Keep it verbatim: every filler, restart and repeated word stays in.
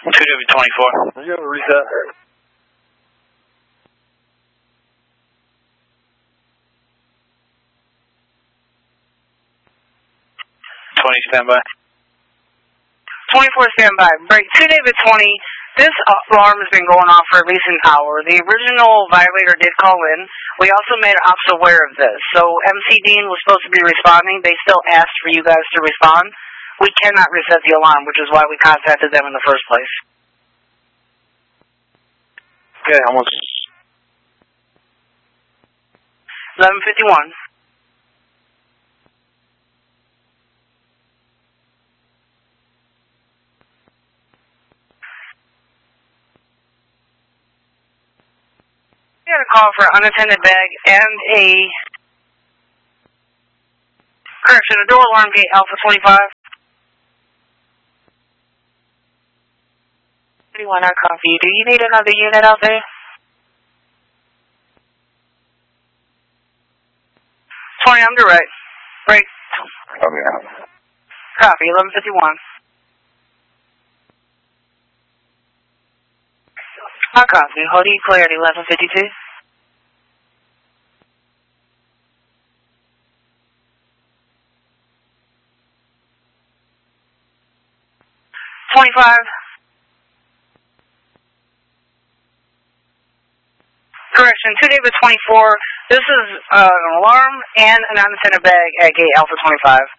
two W twenty-four. You have a reset. twenty standby. twenty-four standby. Break two David twenty. This alarm has been going off for at least an hour. The original violator did call in. We also made ops aware of this. So M C Dean was supposed to be responding. They still asked for you guys to respond. We cannot reset the alarm, which is why we contacted them in the first place. Okay, almost. eleven fifty-one. We got a call for an unattended bag and a correction, a door alarm gate Alpha twenty-five. thirty-one, I copy. Do you need another unit out there? twenty, I'm direct. Break. Okay. Copy, eleven fifty-one. I copy. Hold you clear at eleven fifty-two. twenty-five. Correction, two David twenty-four. This is uh, an alarm and an unattended bag at gate Alpha twenty-five.